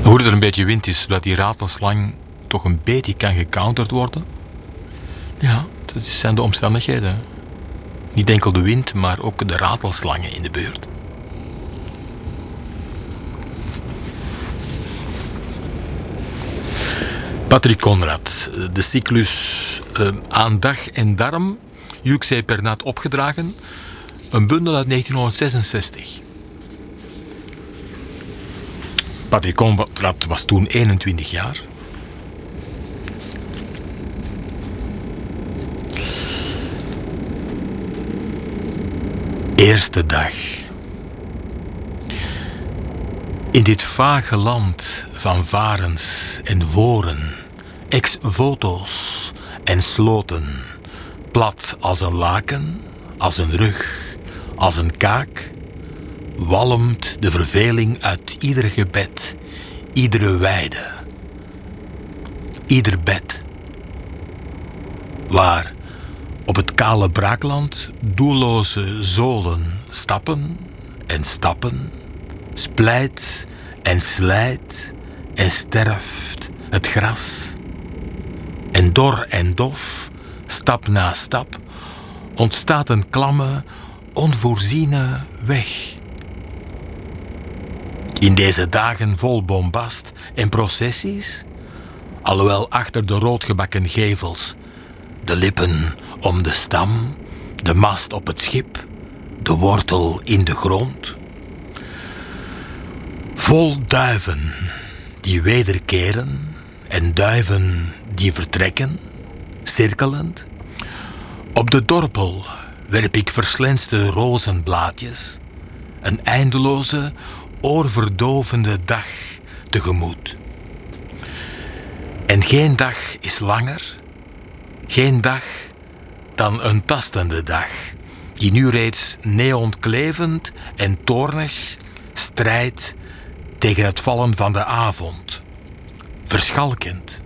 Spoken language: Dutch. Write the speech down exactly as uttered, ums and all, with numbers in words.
Hoe er een beetje wind is, zodat die ratelslang toch een beetje kan gecounterd worden. Ja, dat zijn de omstandigheden. Niet enkel de wind, maar ook de ratelslangen in de buurt. Patrick Conrad, de cyclus uh, Aan dag en darm, Juxé per naad opgedragen, een bundel uit negentienhonderdzesenzestig. Patrick Conrad was toen eenentwintig jaar. Eerste dag. In dit vage land van varens en voren, ex-voto's en sloten, plat als een laken, als een rug, als een kaak, walmt de verveling uit ieder gebed, iedere weide, ieder bed. Waar op het kale braakland doelloze zolen stappen en stappen, splijt en slijt en sterft het gras. En dor en dof, stap na stap, ontstaat een klamme, onvoorziene weg. In deze dagen vol bombast en processies, alhoewel achter de roodgebakken gevels de lippen om de stam, de mast op het schip, de wortel in de grond. Vol duiven die wederkeren en duiven die vertrekken, cirkelend. Op de dorpel werp ik verslenste rozenblaadjes, een eindeloze, oorverdovende dag tegemoet. En geen dag is langer, geen dag dan een tastende dag, die nu reeds neonklevend en toornig strijdt tegen het vallen van de avond, verschalkend